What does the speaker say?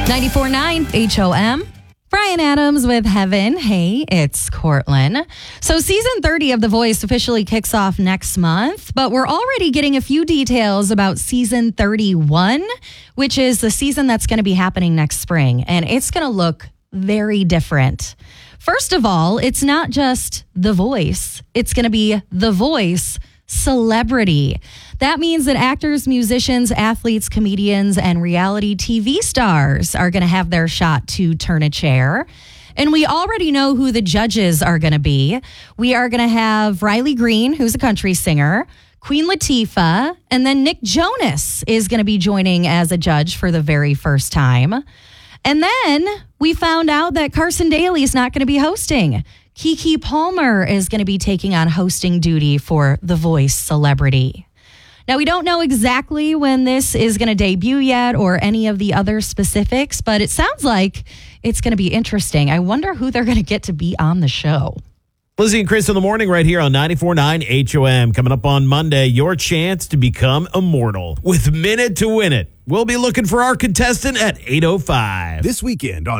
94.9 HOM. Brian Adams with Heaven. Hey, it's Cortland. So season 30 of The Voice officially kicks off next month, but we're already getting a few details about season 31, which is the season that's going to be happening next spring, and it's going to look very different. First of all, it's not just The Voice. It's going to be The Voice Celebrity. That means that actors, musicians, athletes, comedians, and reality TV stars are going to have their shot to turn a chair. And we already know who the judges are going to be. We are going to have Riley Green, who's a country singer, Queen Latifah, and then Nick Jonas is going to be joining as a judge for the very first time. And then we found out that Carson Daly is not going to be hosting. Keke Palmer is going to be taking on hosting duty for The Voice Celebrity. Now, we don't know exactly when this is going to debut yet or any of the other specifics, but it sounds like it's going to be interesting. I wonder who they're going to get to be on the show. Lizzie and Chris in the morning right here on 94.9 HOM. Coming up on Monday, your chance to become immortal with Minute to Win It. We'll be looking for our contestant at 8:05. This weekend on